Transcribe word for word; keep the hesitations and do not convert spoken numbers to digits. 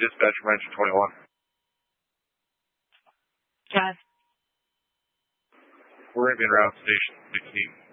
dispatch from engine twenty-one. Drive. We're going to be around station sixteen.